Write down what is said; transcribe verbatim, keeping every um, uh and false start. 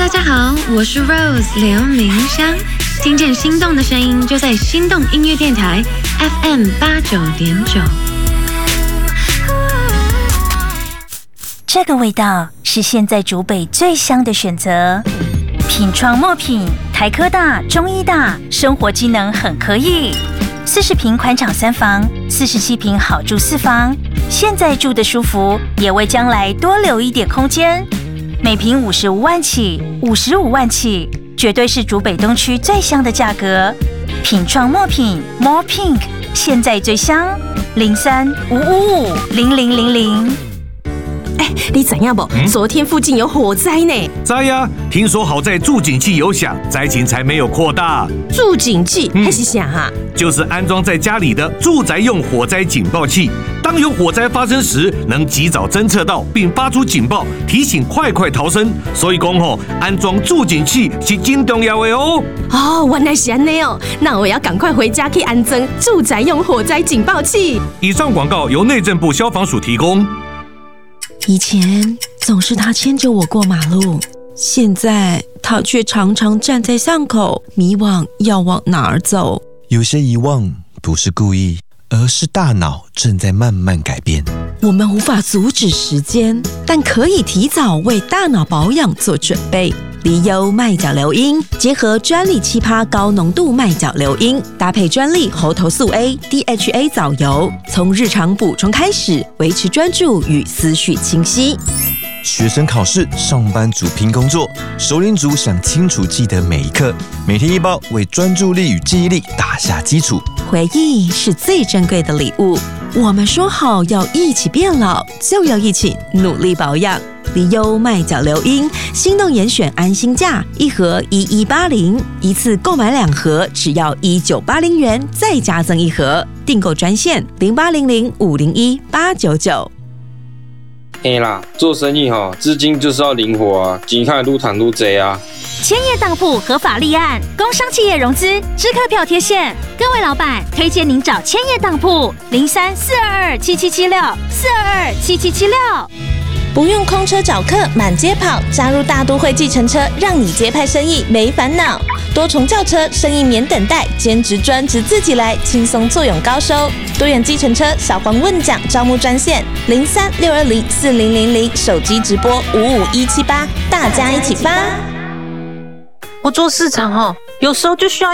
大家好，我是 Rose 刘明湘，听见心动的声音就在心动音乐电台 F M 八九点九。 这个味道是现在竹北最香的选择，品创莫品，台科大、中医大，生活机能很可以。四十坪宽敞三房，四十七坪好住四房，现在住的舒服，也为将来多留一点空间。每坪五十五万起，五十五万起，绝对是竹北东区最香的价格。品创莫品 More Pink， 现在最香，零三五五五零零零零。 哎，你知影不？嗯、昨天附近有火灾呢。 知呀，听说好在助警器有响，灾情才没有扩大。 助警器还是啥哈？ 就是安装在家里的住宅用火灾警报器，当有火灾发生时，能及早侦测到并发出警报，提醒快快逃生。所以讲吼，安装助警器是真重要的哦。 哦，原来是安尼哦，那我要赶快回家去安装住宅用火灾警报器。 以上广告由内政部消防署提供。 以前总是他牵着我过马路，现在他却常常站在巷口，迷惘要往哪儿走。 有些遗忘不是故意，而是大脑正在慢慢改变。 我们无法阻止时间，但可以提早为大脑保养做准备。离忧麦角硫因结合专利七趴高浓度麦角硫因，搭配专利猴头素 A、D H A 藻油，从日常补充开始，维持专注与思绪清晰。 学生考试，上班族拼工作，首领族想清楚记得每一刻，每天一包，为专注力与记忆力打下基础。 回忆是最珍贵的礼物，我们说好要一起变老，就要一起努力保养。离忧麦角硫因，心动严选安心价，一盒一一八零，一次购买两盒只要一九八零元，再加赠一盒。订购专线零八零零五零一八九九。 嘿啦，做生意哈，资金就是要灵活啊，钱看愈赚愈多啊。 千叶当铺合法立案，工商企业融资，支客票贴现。各位老板，推荐您找千叶当铺零三四二二七七七六四二二七七七六。 不用空车找客满街跑，加入大都会计程车，让你接拍生意没烦恼。多重轿车，生意免等待，兼职专职自己来，轻松作用高收。多元计程车小黄问奖招募专线零三六二零四零零零，手机直播五五一七八，大家一起发。 我做市场哦，有时候就需要